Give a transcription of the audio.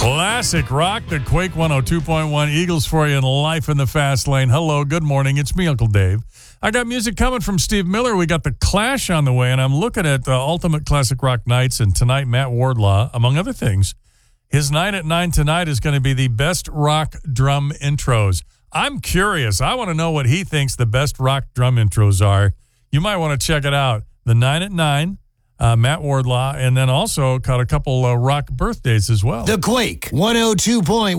Classic rock, the Quake 102.1 Eagles for you in Life in the Fast Lane. Hello, good morning. It's me, Uncle Dave. I got music coming from Steve Miller. We got The Clash on the way, and I'm looking at Ultimate Classic Rock Nights, and tonight Matt Wardlaw, among other things, his 9 at 9 tonight is going to be the best rock drum intros. I'm curious. I want to know what he thinks the best rock drum intros are. You might want to check it out. The 9 at 9. Matt Wardlaw, and then also caught a couple rock birthdays as well. The Quake 102.1